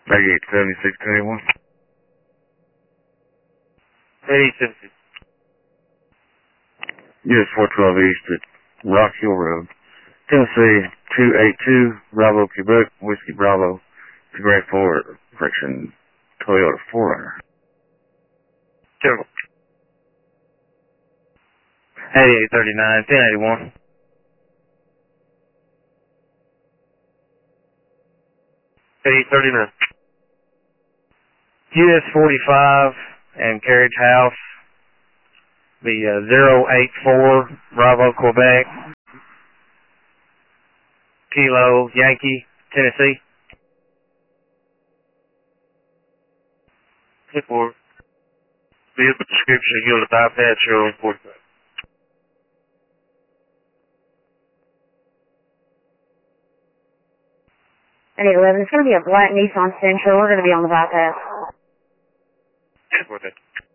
887621. 8876. US 412 East at Rock Hill Road. Tennessee 282, Bravo, Quebec, Whiskey Bravo, to Grand Ford, correction, Toyota 4Runner. Sure. 8839, 1081. 8839. US 45 and Carriage House, the 084, Bravo, Quebec, Kilo, Yankee, Tennessee. 4. Vehicle description, you'll bypass your own 45. And 11, it's going to be a black Nissan Sentra. We're going to be on the bypass. 10-4.